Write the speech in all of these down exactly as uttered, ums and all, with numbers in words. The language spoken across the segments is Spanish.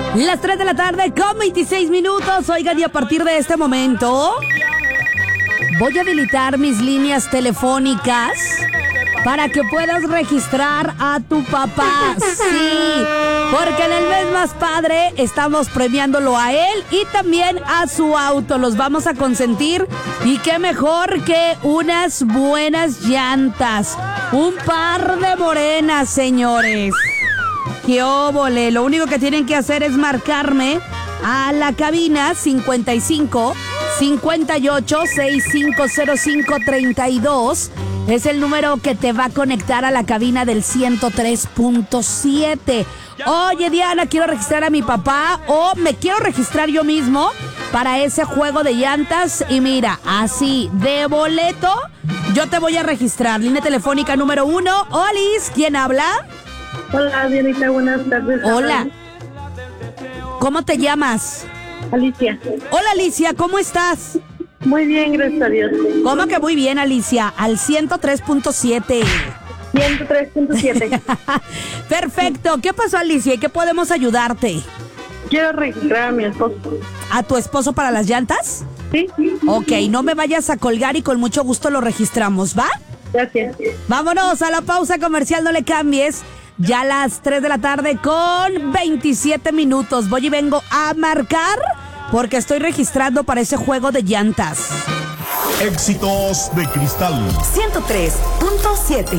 Las tres de la tarde con veintiséis minutos. Oigan, y a partir de este momento voy a habilitar mis líneas telefónicas para que puedas registrar a tu papá. Sí, porque en el mes más padre estamos premiándolo a él y también a su auto. Los vamos a consentir y qué mejor que unas buenas llantas. Un par de morenas, señores. ¡Qué óvole! Lo único que tienen que hacer es marcarme a la cabina cincuenta y cinco, cincuenta y ocho, sesenta y cinco cero cinco, treinta y dos. Es el número que te va a conectar a la cabina del ciento tres punto siete. Oye, Diana, quiero registrar a mi papá o me quiero registrar yo mismo para ese juego de llantas. Y mira, así, de boleto, yo te voy a registrar. Línea telefónica número uno. Olis, ¿quién habla? Hola, Dianita, buenas tardes. Hola. ¿Cómo te llamas? Alicia. Hola, Alicia, ¿cómo estás? Muy bien, gracias a Dios. ¿Cómo que muy bien, Alicia? Al ciento tres punto siete. ciento tres punto siete. Perfecto. ¿Qué pasó, Alicia? ¿Y qué podemos ayudarte? Quiero registrar a mi esposo. ¿A tu esposo para las llantas? Sí. Ok, no me vayas a colgar y con mucho gusto lo registramos, ¿va? Gracias. Vámonos a la pausa comercial, no le cambies. Ya a las tres de la tarde con veintisiete minutos. Voy y vengo a marcar porque estoy registrando para ese juego de llantas. Éxitos de Cristal ciento tres punto siete.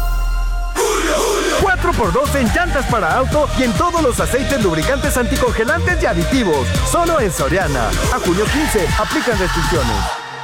cuatro por dos en llantas para auto y en todos los aceites lubricantes anticongelantes y aditivos. Solo en Soriana. A junio quince, aplican restricciones.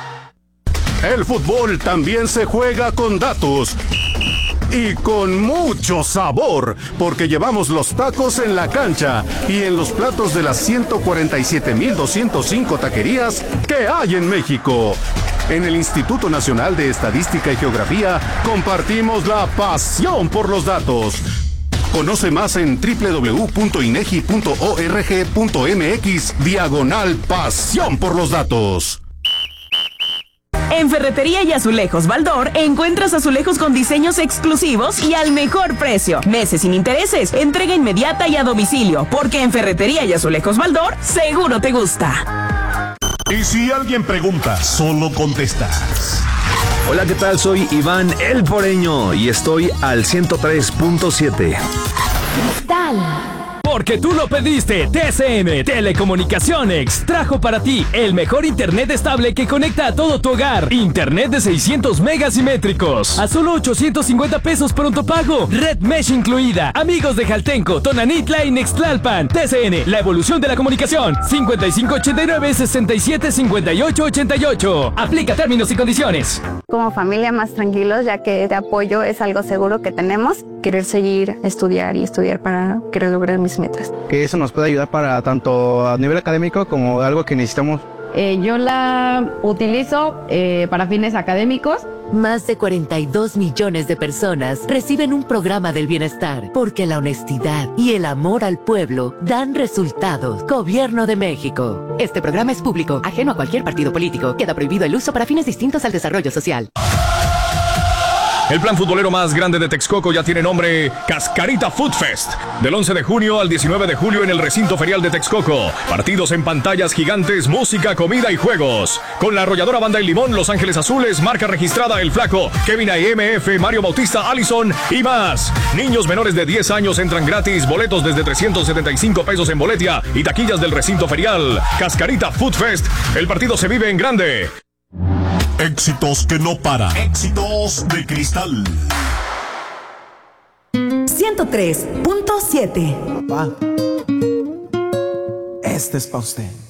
El fútbol también se juega con datos. Y con mucho sabor, porque llevamos los tacos en la cancha y en los platos de las ciento cuarenta y siete mil doscientos cinco taquerías que hay en México. En el Instituto Nacional de Estadística y Geografía compartimos la pasión por los datos. Conoce más en doble u doble u doble u punto inegi punto org punto mx diagonal pasión por los datos. En Ferretería y Azulejos Baldor encuentras azulejos con diseños exclusivos y al mejor precio. Meses sin intereses, entrega inmediata y a domicilio, porque en Ferretería y Azulejos Baldor seguro te gusta. Y si alguien pregunta, solo contestas. Hola, ¿qué tal? Soy Iván El Poreño y estoy al ciento tres punto siete. Cristal. Porque tú lo pediste, T C M Telecomunicaciones trajo para ti el mejor internet estable que conecta a todo tu hogar. Internet de seiscientos megas simétricos a solo ochocientos cincuenta pesos pronto pago. Red Mesh incluida. Amigos de Jaltenco, Tonanitla y Nextlalpan. T C N, la evolución de la comunicación. cincuenta y cinco ochenta y nueve, sesenta y siete, cincuenta y ocho ochenta y ocho. Aplica términos y condiciones. Como familia más tranquilos, ya que de apoyo es algo seguro que tenemos. Querer seguir, estudiar y estudiar para querer lograr mis metas. Que eso nos puede ayudar para tanto a nivel académico como algo que necesitamos. Eh, yo la utilizo eh, para fines académicos. Más de cuarenta y dos millones de personas reciben un programa del bienestar porque la honestidad y el amor al pueblo dan resultados. Gobierno de México. Este programa es público, ajeno a cualquier partido político. Queda prohibido el uso para fines distintos al desarrollo social. El plan futbolero más grande de Texcoco ya tiene nombre: Cascarita Food Fest. Del once de junio al diecinueve de julio en el recinto ferial de Texcoco. Partidos en pantallas gigantes, música, comida y juegos. Con la arrolladora Banda El Limón, Los Ángeles Azules, marca registrada El Flaco, Kevin A M F, Mario Bautista, Allison y más. Niños menores de diez años entran gratis. Boletos desde trescientos setenta y cinco pesos en boletia y taquillas del recinto ferial. Cascarita Food Fest. El partido se vive en grande. Éxitos que no paran. Éxitos de Cristal. ciento tres punto siete. Papá, este es para usted.